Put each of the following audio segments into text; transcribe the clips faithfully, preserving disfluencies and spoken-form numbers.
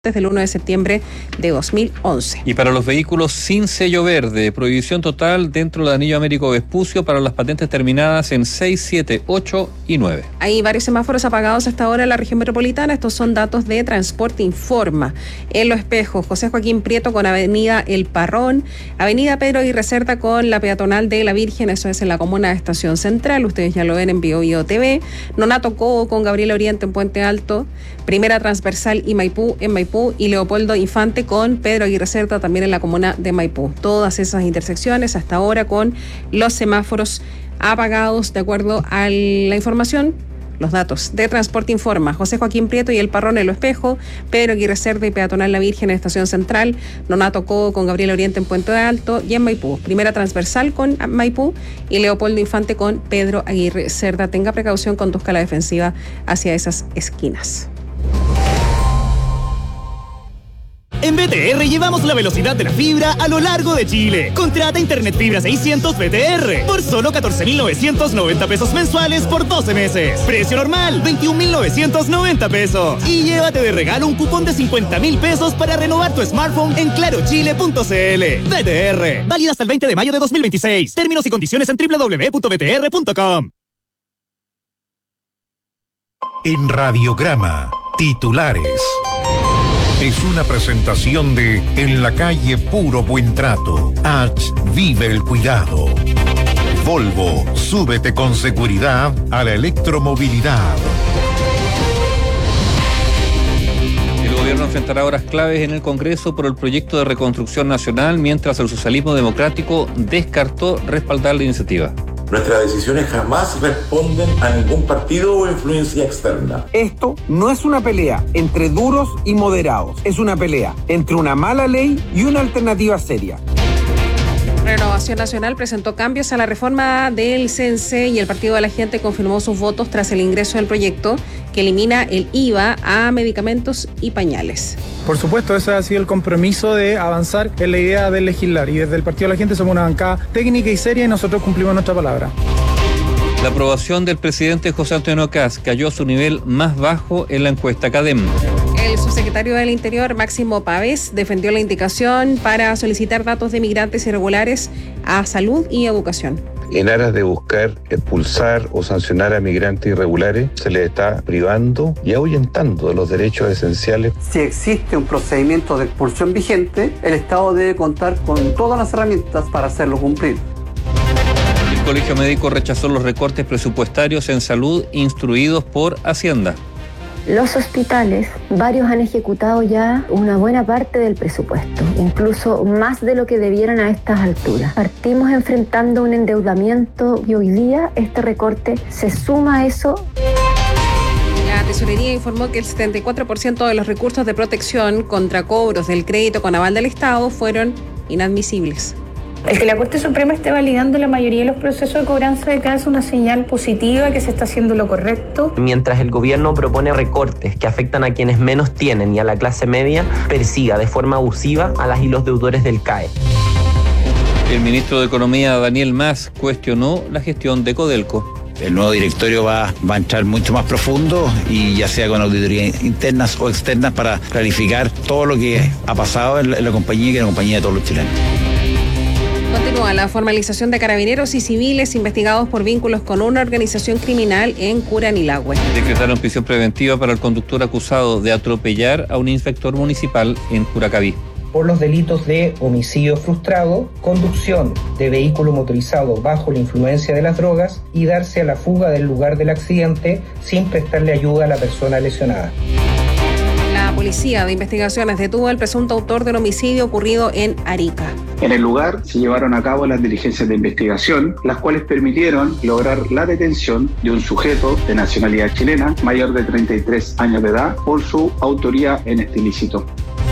desde el uno de septiembre de dos mil once. Y para los vehículos sin sello verde, prohibición total dentro del anillo Américo Vespucio para las patentes terminadas en seis, siete, ocho y nueve. Hay varios semáforos apagados hasta ahora en la región metropolitana. Estos son datos de Transporte Informa. En Los Espejos, José Joaquín Prieto con Avenida El Parrón, Avenida Pedro Aguirre Cerda con la peatonal de la Virgen, eso es en la comuna de Estación Central, ustedes ya lo ven en Bio Bio T V. Nonato Cobo con Gabriel Oriente en Puente Alto, Primera Transversal y Maipú en Maipú, y Leopoldo Infante con Pedro Aguirre Cerda también en la comuna de Maipú. Todas esas intersecciones hasta ahora con los semáforos apagados de acuerdo a la información, los datos de Transporte Informa. José Joaquín Prieto y El Parrón en Lo Espejo, Pedro Aguirre Cerda y Peatonal La Virgen en Estación Central, Nonato Cobo con Gabriel Oriente en Puente Alto y en Maipú. Primera Transversal con Maipú y Leopoldo Infante con Pedro Aguirre Cerda. Tenga precaución, conduzca la defensiva hacia esas esquinas. En B T R llevamos la velocidad de la fibra a lo largo de Chile. Contrata Internet Fibra seiscientos B T R por solo catorce mil novecientos noventa pesos mensuales por doce meses. Precio normal, veintiún mil novecientos noventa pesos. Y llévate de regalo un cupón de cincuenta mil pesos para renovar tu smartphone en claro chile punto c l. B T R, válida hasta el veinte de mayo de dos mil veintiséis. Términos y condiciones en doble u doble u doble u punto b t r punto com. En Radiograma, titulares. Es una presentación de En la calle Puro Buen Trato. H. Vive el cuidado. Volvo, súbete con seguridad a la electromovilidad. El gobierno enfrentará horas claves en el Congreso por el proyecto de reconstrucción nacional, mientras el socialismo democrático descartó respaldar la iniciativa. Nuestras decisiones jamás responden a ningún partido o influencia externa. Esto no es una pelea entre duros y moderados. Es una pelea entre una mala ley y una alternativa seria. Renovación Nacional presentó cambios a la reforma del CENSE y el Partido de la Gente confirmó sus votos tras el ingreso del proyecto que elimina el I V A a medicamentos y pañales. Por supuesto, ese ha sido el compromiso de avanzar en la idea de legislar, y desde el Partido de la Gente somos una bancada técnica y seria y nosotros cumplimos nuestra palabra. La aprobación del presidente José Antonio Kast cayó a su nivel más bajo en la encuesta CADEM. El subsecretario del Interior, Máximo Pavés, defendió la indicación para solicitar datos de migrantes irregulares a salud y educación. En aras de buscar expulsar o sancionar a migrantes irregulares, se les está privando y ahuyentando de los derechos esenciales. Si existe un procedimiento de expulsión vigente, el Estado debe contar con todas las herramientas para hacerlo cumplir. El Colegio Médico rechazó los recortes presupuestarios en salud instruidos por Hacienda. Los hospitales, varios han ejecutado ya una buena parte del presupuesto, incluso más de lo que debieran a estas alturas. Partimos enfrentando un endeudamiento y hoy día este recorte se suma a eso. La Tesorería informó que el setenta y cuatro por ciento de los recursos de protección contra cobros del crédito con aval del Estado fueron inadmisibles. El que la Corte Suprema esté validando la mayoría de los procesos de cobranza de C A E es una señal positiva que se está haciendo lo correcto. Mientras el gobierno propone recortes que afectan a quienes menos tienen y a la clase media, persiga de forma abusiva a las y los deudores del C A E. El ministro de Economía, Daniel Mas, cuestionó la gestión de Codelco. El nuevo directorio va, va a entrar mucho más profundo y ya sea con auditorías internas o externas para clarificar todo lo que ha pasado en la, en la compañía y que es la compañía de todos los chilenos. Continúa la formalización de carabineros y civiles investigados por vínculos con una organización criminal en Curanilahue. Decretaron prisión preventiva para el conductor acusado de atropellar a un inspector municipal en Curacaví. Por los delitos de homicidio frustrado, conducción de vehículo motorizado bajo la influencia de las drogas y darse a la fuga del lugar del accidente sin prestarle ayuda a la persona lesionada. La Policía de Investigaciones detuvo al presunto autor del homicidio ocurrido en Arica. En el lugar se llevaron a cabo las diligencias de investigación, las cuales permitieron lograr la detención de un sujeto de nacionalidad chilena, mayor de treinta y tres años de edad, por su autoría en este ilícito.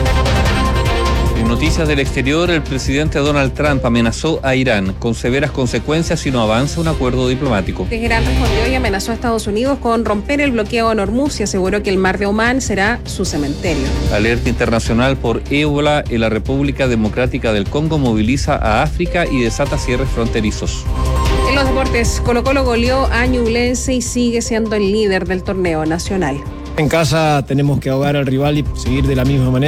En noticias del exterior, el presidente Donald Trump amenazó a Irán con severas consecuencias si no avanza un acuerdo diplomático. Teherán respondió y amenazó a Estados Unidos con romper el bloqueo en Hormuz y aseguró que el mar de Omán será su cementerio. Alerta internacional por ébola en la República Democrática del Congo moviliza a África y desata cierres fronterizos. En los deportes, Colo-Colo goleó a Ñublense y sigue siendo el líder del torneo nacional. En casa tenemos que ahogar al rival y seguir de la misma manera.